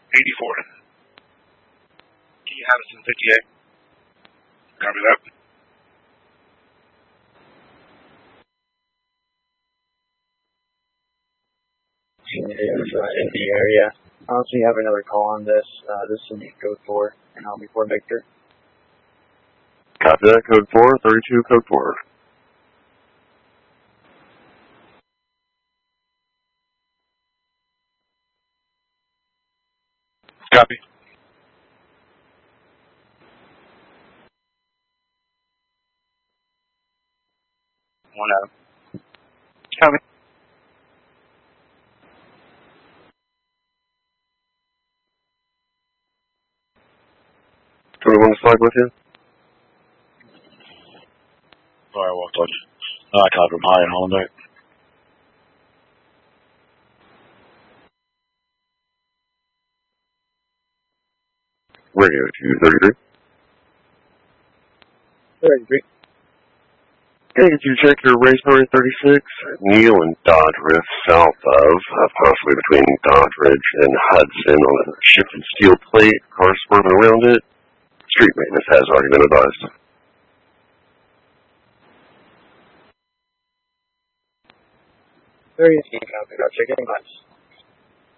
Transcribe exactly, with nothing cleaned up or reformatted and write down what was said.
eighty-four. Key Addison, fifty-eight. Copy that. In the area. I also have another call on this. Uh, this is code four, and I'll be for Victor. Copy that, code four, thirty-two, code four. Copy. One out. Copy. twenty-one to slide with you? Sorry, I walked on. Uh, I caught him high and all night. Radio two thirty-three. thirty-three. Okay, could you check your race number thirty-six? Neil and Dodge Rift south of, uh, possibly between Dodge Ridge and Hudson on a shifted steel plate, car swerving around it. Street maintenance has already been advised. thirty-three, copy. Gotcha. Getting much.